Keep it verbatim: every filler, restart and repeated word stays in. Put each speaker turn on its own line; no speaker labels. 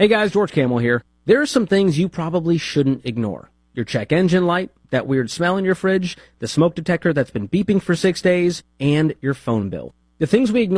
Hey guys, George Camel here. There are some things you probably shouldn't ignore. Your check engine light, that weird smell in your fridge, the smoke detector that's been beeping for six days, and your phone bill. The things we ignore